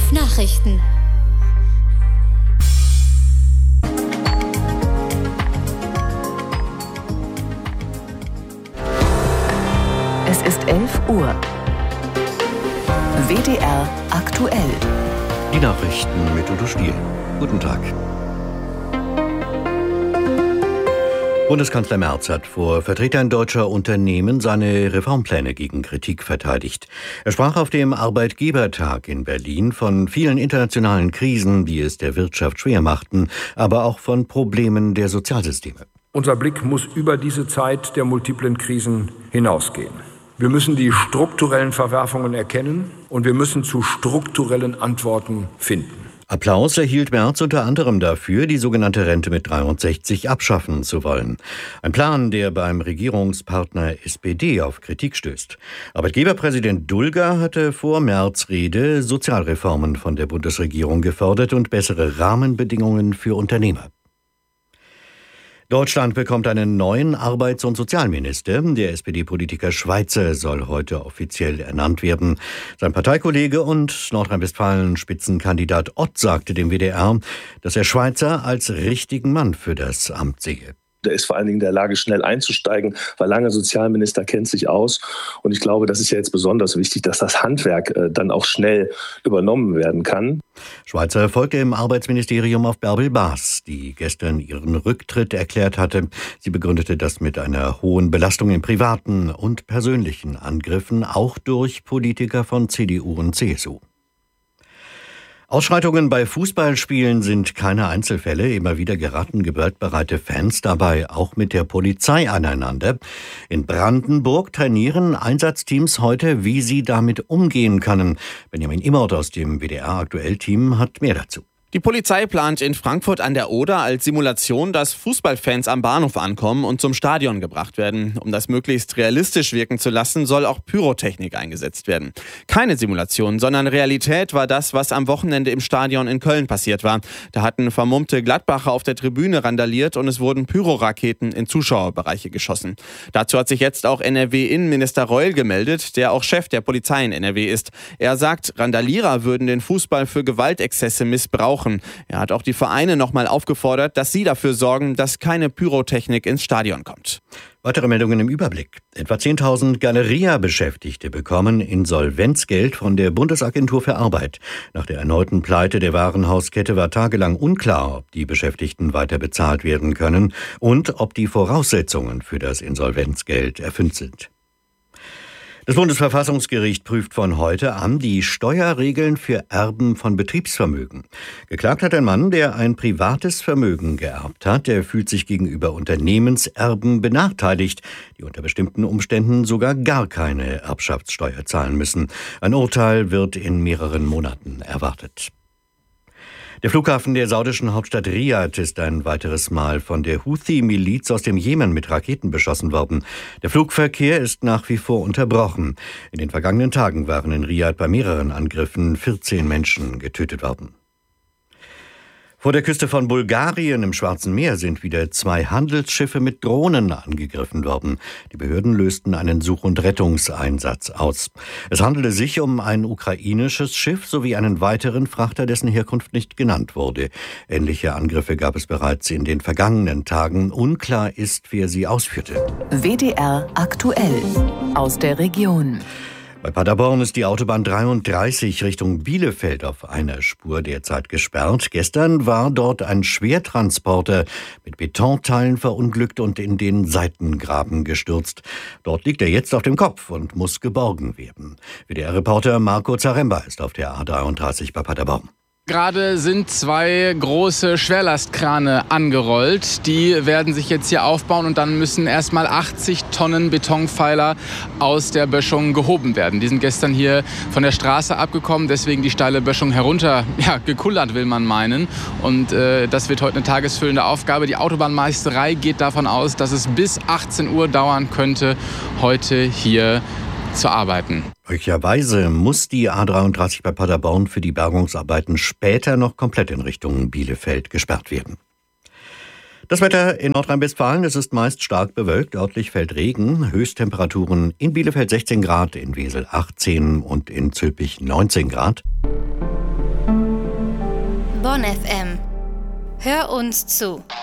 11 Nachrichten. Es ist 11 Uhr. WDR aktuell. Die Nachrichten mit Udo Stiel. Guten Tag. Bundeskanzler Merz hat vor Vertretern deutscher Unternehmen seine Reformpläne gegen Kritik verteidigt. Er sprach auf dem Arbeitgebertag in Berlin von vielen internationalen Krisen, die es der Wirtschaft schwer machten, aber auch von Problemen der Sozialsysteme. Unser Blick muss über diese Zeit der multiplen Krisen hinausgehen. Wir müssen die strukturellen Verwerfungen erkennen und wir müssen zu strukturellen Antworten finden. Applaus erhielt Merz unter anderem dafür, die sogenannte Rente mit 63 abschaffen zu wollen. Ein Plan, der beim Regierungspartner SPD auf Kritik stößt. Arbeitgeberpräsident Dulger hatte vor Merz' Rede Sozialreformen von der Bundesregierung gefordert und bessere Rahmenbedingungen für Unternehmer. Deutschland bekommt einen neuen Arbeits- und Sozialminister. Der SPD-Politiker Schweizer soll heute offiziell ernannt werden. Sein Parteikollege und Nordrhein-Westfalen-Spitzenkandidat Ott sagte dem WDR, dass er Schweizer als richtigen Mann für das Amt sehe. Der ist vor allen Dingen in der Lage, schnell einzusteigen, war lange Sozialminister, kennt sich aus. Und ich glaube, das ist ja jetzt besonders wichtig, dass das Handwerk dann auch schnell übernommen werden kann. Schweizer folgte im Arbeitsministerium auf Bärbel Baas, die gestern ihren Rücktritt erklärt hatte. Sie begründete das mit einer hohen Belastung in privaten und persönlichen Angriffen, auch durch Politiker von CDU und CSU. Ausschreitungen bei Fußballspielen sind keine Einzelfälle. Immer wieder geraten gewaltbereite Fans dabei auch mit der Polizei aneinander. In Brandenburg trainieren Einsatzteams heute, wie sie damit umgehen können. Benjamin Immert aus dem WDR-Aktuell-Team hat mehr dazu. Die Polizei plant in Frankfurt an der Oder als Simulation, dass Fußballfans am Bahnhof ankommen und zum Stadion gebracht werden. Um das möglichst realistisch wirken zu lassen, soll auch Pyrotechnik eingesetzt werden. Keine Simulation, sondern Realität war das, was am Wochenende im Stadion in Köln passiert war. Da hatten vermummte Gladbacher auf der Tribüne randaliert und es wurden Pyroraketen in Zuschauerbereiche geschossen. Dazu hat sich jetzt auch NRW-Innenminister Reul gemeldet, der auch Chef der Polizei in NRW ist. Er sagt, Randalierer würden den Fußball für Gewaltexzesse missbrauchen. Er hat auch die Vereine nochmal aufgefordert, dass sie dafür sorgen, dass keine Pyrotechnik ins Stadion kommt. Weitere Meldungen im Überblick. Etwa 10.000 Galeria-Beschäftigte bekommen Insolvenzgeld von der Bundesagentur für Arbeit. Nach der erneuten Pleite der Warenhauskette war tagelang unklar, ob die Beschäftigten weiter bezahlt werden können und ob die Voraussetzungen für das Insolvenzgeld erfüllt sind. Das Bundesverfassungsgericht prüft von heute an die Steuerregeln für Erben von Betriebsvermögen. Geklagt hat ein Mann, der ein privates Vermögen geerbt hat. Er fühlt sich gegenüber Unternehmenserben benachteiligt, die unter bestimmten Umständen sogar gar keine Erbschaftssteuer zahlen müssen. Ein Urteil wird in mehreren Monaten erwartet. Der Flughafen der saudischen Hauptstadt Riad ist ein weiteres Mal von der Houthi-Miliz aus dem Jemen mit Raketen beschossen worden. Der Flugverkehr ist nach wie vor unterbrochen. In den vergangenen Tagen waren in Riad bei mehreren Angriffen 14 Menschen getötet worden. Vor der Küste von Bulgarien im Schwarzen Meer sind wieder 2 Handelsschiffe mit Drohnen angegriffen worden. Die Behörden lösten einen Such- und Rettungseinsatz aus. Es handelte sich um ein ukrainisches Schiff sowie einen weiteren Frachter, dessen Herkunft nicht genannt wurde. Ähnliche Angriffe gab es bereits in den vergangenen Tagen. Unklar ist, wer sie ausführte. WDR aktuell aus der Region. Bei Paderborn ist die Autobahn 33 Richtung Bielefeld auf einer Spur derzeit gesperrt. Gestern war dort ein Schwertransporter mit Betonteilen verunglückt und in den Seitengraben gestürzt. Dort liegt er jetzt auf dem Kopf und muss geborgen werden. WDR-Reporter Marco Zaremba ist auf der A33 bei Paderborn. Gerade sind 2 große Schwerlastkrane angerollt. Die werden sich jetzt hier aufbauen und dann müssen erstmal 80 Tonnen Betonpfeiler aus der Böschung gehoben werden. Die sind gestern hier von der Straße abgekommen, deswegen die steile Böschung herunter gekullert, will man meinen. Und das wird heute eine tagesfüllende Aufgabe. Die Autobahnmeisterei geht davon aus, dass es bis 18 Uhr dauern könnte, heute hier zu arbeiten. Möglicherweise muss die A33 bei Paderborn für die Bergungsarbeiten später noch komplett in Richtung Bielefeld gesperrt werden. Das Wetter in Nordrhein-Westfalen, es ist meist stark bewölkt, örtlich fällt Regen, Höchsttemperaturen in Bielefeld 16 Grad, in Wesel 18 und in Zülpich 19 Grad. Bonn FM. Hör uns zu.